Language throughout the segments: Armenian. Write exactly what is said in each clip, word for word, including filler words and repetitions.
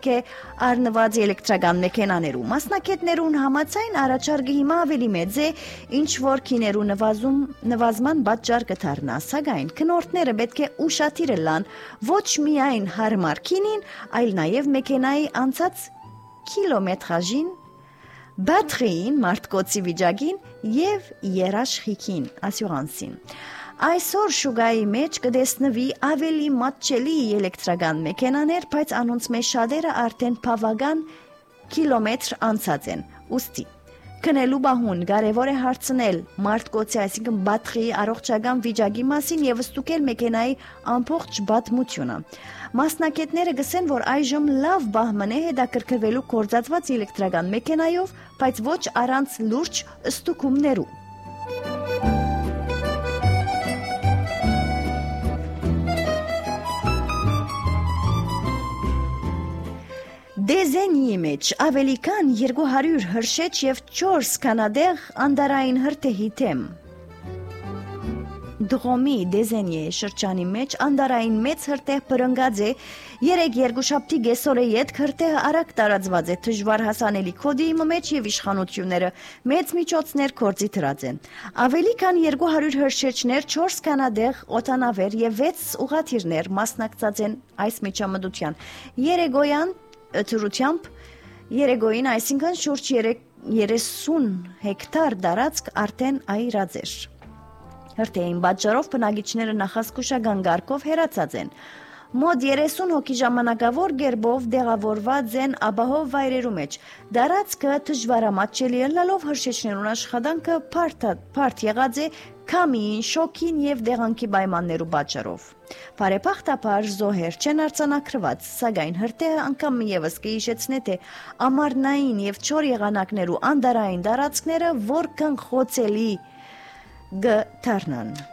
Կե առնված էլեկտրական մեքենաներու մասնակետներուն համաձայն առաջարկը հիմա ավելի մեծ է, ինչ որ քիներու նվազում նվազման պատճառ կդառնա, սակայն քնորդները պետք է ուշադիր լան ոչ միայն հարմար քինին, այլ նաև մեքենայի անցած կիլոմետրաժին, բատրիին, մարդկոցի վիճակին եւ երաշխիքին, ասյուրանսին։ Այսօր շուգայի մեջ կտեսնվի ավելի մատչելի էլեկտրական մեքենաներ, բայց անոնց մեջ շատերը արդեն բավական կիլոմետր անցած են։ Ուստի քնելու բահուն կարևոր է հարցնել մարդկոցի, այսինքն բատրիի առողջական վիճակի մասին եւ ստուգել մեքենայի ամբողջ պատմությունը։ Մասնակիցները գսեն, որ այժմ լավ բահման է հետաքրքրվելու կորզածված էլեկտրական մեքենայով, բայց ոչ առանց լուրջ ստուգումներու։ Դեզենիի մեջ ավելի քան երկու հարյուր հրշեջ եւ չորս կանադեղ անդարային հրթեհի թեմ։ Դրոմի Դեզենիի շրջանի մեջ անդարային մեծ հրթեհ բռնկած է, երեք երկուշաբթի գեսօրը յետ հրթեհը արագ տարածված է դժվար հասանելի կոդի մեջ եւ իշխանությունները մեծ միջոցներ կորցի դրած են։ Ավելի քան երկու հարյուր հրշեջներ, չորս կանադեղ օտանավեր եւ վեց ուղաթիռներ մասնակցած են այս միջամտության։ Երեգոյան Թրությամբ երեգոյին, այսինքն շուրջ երեսուն հեկտար տարածք արդեն այրած էր։ Հրթեհին պատճառով բնակիչները նախազգուշական կարգով հեռացած են։ Մոտ երեսուն հոգի ժամանակավոր գերբով դեղավորված են ապահով վայրերու մեջ։ Տարածքը դժվարամատչելի ելնելով հրշեջներուն աշխատանքը բարդ եղած է քամին, շոկին եւ դեղանքի պայմաններու պատճառով։ Բարեբախտաբար զոհեր չեն արձանագրված, սակայն հրթեհը անգամ եւս կհիշեցնե, թե ամառնային եւ չոր եղանակներու անդարային տարածքները որքան խոցելի կդառնան։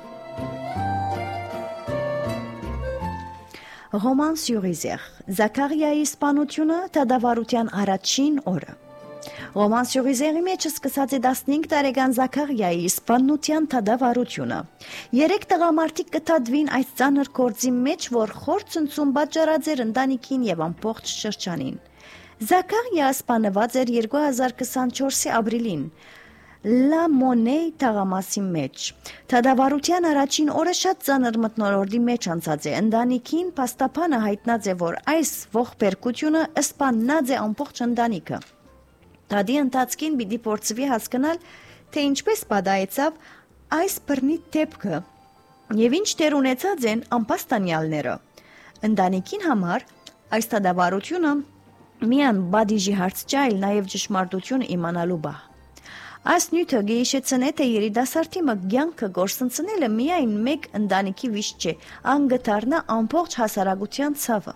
Ռոման Սյուր-Իզեր, Զաքարիայի սպանությունը դատավարության առաջին օրը։ Ռոման Սյուր-Իզերի մեջ սկսած է տասնհինգ տարեկան Զաքարիայի սպանության դատավարությունը։ Երեք տղամարդիկ կթադվին այս ծանր գործի մեջ, որ խոր ցնցում պատճառած էր ընտանիքին եւ ամբողջ շրջանին։ Զաքարիա սպանված էր երկու հազար քսանչորսի ապրիլին։ Լա Մոնեյ թաղամասի մեջ։ Դատավարության առաջին օրը շատ ծանր մթնոլորտի մեջ անցած է։ Ընտանիքին փաստաբանը հայտնած է, որ այս ողբերգությունը սպանած է ամբողջ ընտանիքը։ Դադի ընթացքին պիտի փորձվի հասկանալ, թե ինչպես պատահեցավ այս բռնի դեպքը եւ ինչ դեր ունեցած են անպաստանյալները։ Ընտանիքին համար այս դատավարությունը միան բադիժի հարց չէ, այլ նաեւ ճշմարտություն իմանալու բահ։ Այս նյութը գեիշեցնե, թե երիտասարդի մը կյանքը գործընծնելը միայն մեկ ընտանիքի վիշտ չէ, ան գտարնա ամբողջ հասարակության ցավը։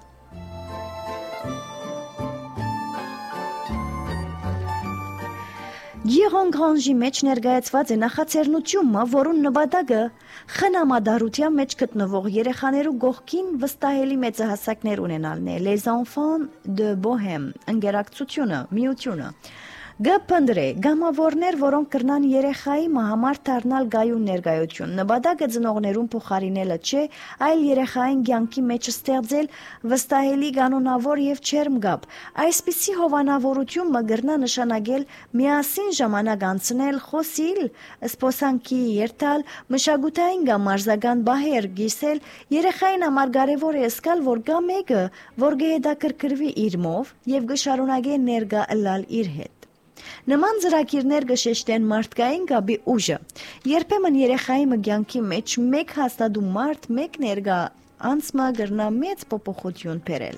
Գիռոն Գրանժի մեջ ներկայացված է նախաձեռնությունը, որուն նպատակը խնամադարության մեջ գտնվող երեխաներու կողքին վստահելի մեծահասակներ ունենալն է, Les Enfants de Bohème, ընկերակցությունը, միությունը։ Գապնդրե գամավորներ, որոնք կրնան երեխայի համար դառնալ գայուն ներկայություն։ Նպատակը ծնողներուն փոխարինելը չէ, այլ երեխային կյանքի մեջ ստեղծել վստահելի կանոնավոր եւ չերմ գապ։ Այսպիսի հովանավորություն մը կրնա նշանակել միասին ժամանակ անցնել, խոսիլ, սփոսանքի երթալ, մշակութային կամ մարզական բահեր գիսել, երեխային համար կարևոր է զգալ, որ կա մեկը, որ կհետաքրքրվի իր մով եւ կշարունակի ներկա ըլլալ իր հետ։ Նման ծրագիրներ կշեշտեն մարդկային կապի ուժը։ Երբեմն երեխայի մկյանքի մեջ մեկ հաստատու մարդ, մեկ ներկա անցմա կրնա մեծ փոփոխություն բերել։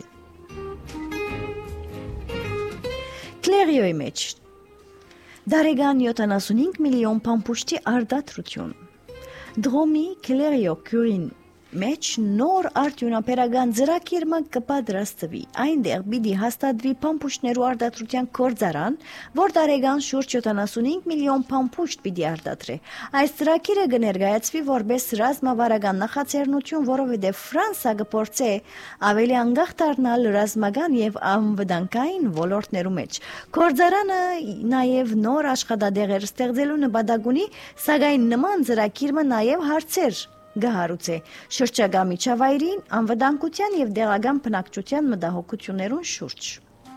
Կլերիոյի մեջ դարեգան յոթանասունհինգ միլիոն փամփուշտի արդատրություն։ Դրոմի Կլերիո Քյուրին մեջ նոր արդյունաբերական ծրագիր մը կպատրաստվի։ Այնտեղ պիտի հաստատվի փամփուշտներու արդարության գործարան, որ տարեկան շուրջ յոթանասունհինգ միլիոն փամփուշտ պիտի արդարի։ Այս ծրագիրը կներկայացվի որպես ռազմավարական նախաձեռնություն, որովհետև Ֆրանսա կփորձե ավելի անկախ դառնալ ռազմական եւ անվտանգային ոլորտներու մեջ։ Գործարանը նաեւ նոր աշխատադեղեր ստեղծելու նպատակ ունի, սակայն նման ծրագիրը նաեւ հարցեր գահարուցե շրջագա միջավայրին, անվտանգության եւ դեղական բնակչության մտահոգություններուն շուրջ։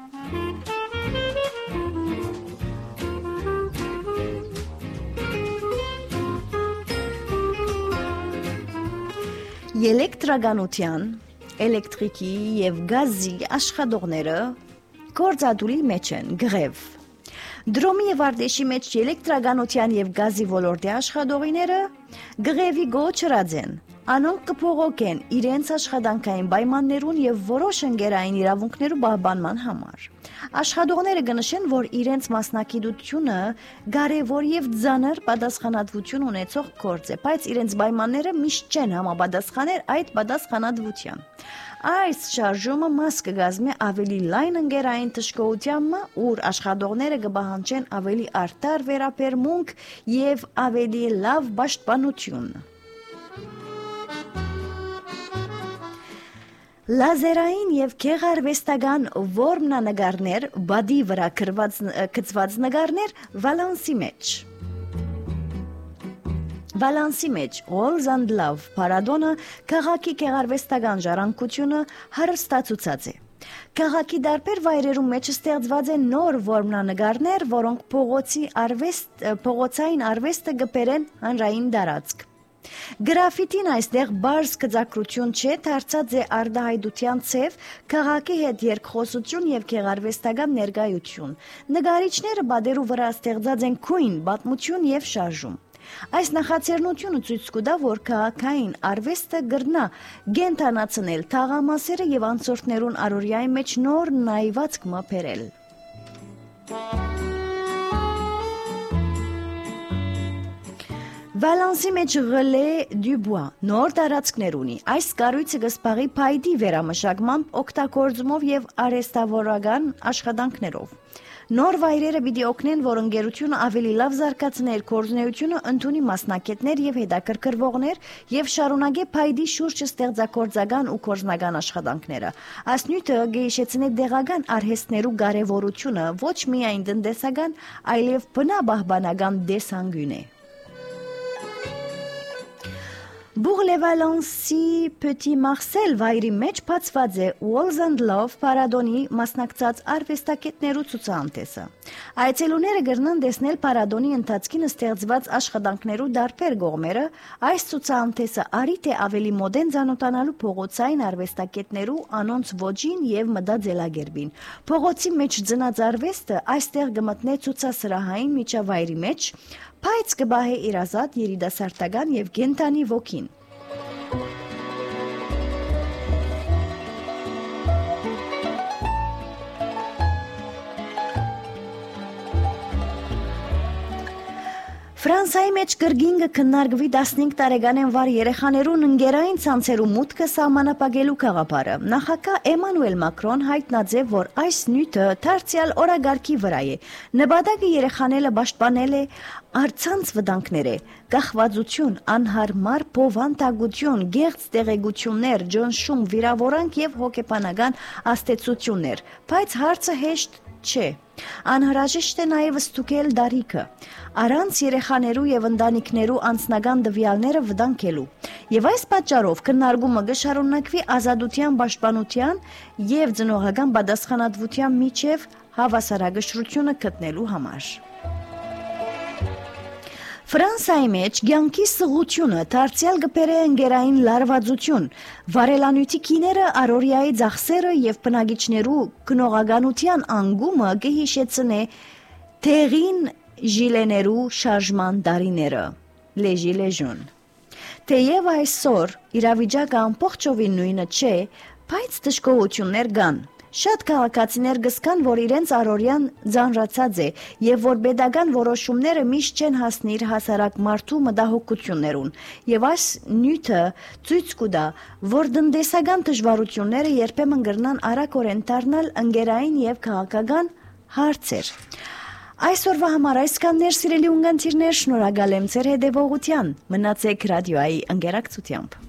Էլեկտրականության, էլեկտրիկի եւ գազի աշխատողները գործադուլի մեջ են գրև։ Դրոմի եւ արտեշի մեջ էլեկտրականության եւ գազի ոլորտի աշխատողիները գրևի գոչրած են։ Անոնք կփողոքեն իրենց աշխատանքային պայմաններուն եւ որոշ ընկերային իրավունքներու պահպանման համար։ Աշխատողները կնշեն, որ իրենց մասնակցությունը կարևոր եւ ծանր պատասխանատվություն ունեցող գործ է, բայց իրենց պայմանները միշտ չեն համապատասխաներ այդ պատասխանատվության։ Այս շարժումը մաս կգազմի ավելի լայն ընկերային դժգոհությանը, ուր աշխատողները կպահանջեն ավելի արդար վերաբերմունք եւ ավելի լավ պաշտպանություն։ Լազերային եւ քեղարվեստական որմնանկարներ, բադի վրա գծված նկարներ Վալանսի մեջ։ Վալանսի մեջ Walls and Love փառատոնը քաղաքի քեղարվեստական ժառանգությունը հարստացուցած է։ Քաղաքի դարբեր վայրերում մեջ ստեղծված են նոր որմնանկարներ, որոնք փողոցի արվեստ, փողոցային արվեստը կբերեն հանրային տարածք։ Գրաֆիտին այստեղ բարձ գծակրություն չէ, դարձած է արդահայտության ցև, քաղաքի հետ երկխոսություն եւ քեղարվեստական ներկայություն։ Նկարիչները բادرու վրա ստեղծած են քույն, պատմություն եւ շարժում։ Այս նախաձեռնությունը ցույց կտա, որ քաղաքային արվեստը գրնա գենտանացնել թաղամասերը եւ անցորդներուն առօրյայի մեջ նոր նայվածք մփերել։ Վալանսի մեջ Relais du Bois նոր տարածքներ ունի։ Այս կառույցը կսպաղի փայտի վերամշակմամբ, օգտագործումով եւ արհեստավորական աշխատանքներով։ Նոր վայրերը պիտի օգնեն, որ ընկերությունը ավելի լավ զարգացներ գործունեությունը, ընդունի մասնակիցներ եւ հետաքրքրվողներ եւ շարունակե փայտի շուրջ ստեղծագործական ու կորզնական աշխատանքները։ Այս նյութը գեշեցնե դեղական արհեստներու կարեւորությունը ոչ միայն տնտեսական, այլև բնապահպանական դեսանգուն է։ Բուղլեվալանսի Petit Marcel վայրի մեջ բացված է Walls and Love փառատոնի մասնակցած արվեստագետներու ցուցահանդեսը։ Այցելուները կգրնան տեսնել փառատոնի ընթացքին ստեղծված աշխատանքներու դարբեր կողմերը, այս ցուցահանդեսը արիտ է ավելի մոդեն ծանոթանալու փողոցային արվեստագետներու անոնց ոճին եւ մտածելակերպին։ Փողոցի մեջ ծնած արվեստը այստեղ կմտնե ցուցասրահային միջավայրի մեջ, բայց կբահե իր ազատ երիտասարդական եւ գենտանի ոգին։ Ֆրանսիայի մեջ կրգինգը քննարկվի տասնհինգ տարեկանեն վար երեխաներուն ընկերային ցանցերու մուտքը սահմանապակելու գաղափարը։ Նախագահ Էմանուել Մակրոն հայտնած է, որ այս նյութը դարձյալ օրագարկի վրա է։ Նպատակը երեխաները պաշտպանել է առցանց վտանգները, կախվածություն, անհարմար բովանդակություն, գեղձ տեղեկություններ, ջնշում, վիրավորանք եւ հոգեբանական աստեցություններ, բայց հարցը հեշտ չէ։ Անհրաժեշտ է նաև ստուգել դարիքը, առանց երեխաներու եւ ընտանիքներու անձնական տվյալները վտանգելու։ Եվ այս պատճառով քննարկումը կշարունակվի ազատության պաշտպանության եւ ծնողական պատասխանատվության միջև հավասարակշռությունը գտնելու համար։ Ֆրանսիայի մեջ ցանկի սղությունը դարձյալ կբերե ընկերային լարվածություն, վարելանյութի քիները, առօրյայի ծախսերը եւ բնակիչներու գնողականության անգումը կհիշեցնե տեղին ժիլեներու շարժման տարիները, les gilets jaunes։ Թեև այսօր իրավիճակը ամբողջովին նույնը չէ, բայց դժգոհություններ կան։ Շատ քաղաքացիներ գսկան, որ իրենց առօրյան ծանրացած է եւ որ pedagogan որոշումները միշտ չեն հասնիր հասարակ մարդու մտահոգություններուն եւ այս նյութը ցույց կտա, որ տնտեսական դժվարությունները երբեմն կրնան արագորեն դառնալ ընկերային եւ քաղաքական հարցեր։ Այսօրվա համար այսքաններ սիրելի ունգընտիրներ, շնորհակալ եմ ձեր հետևողության։ Մնացեք ռադիոյի ընկերակցությամբ։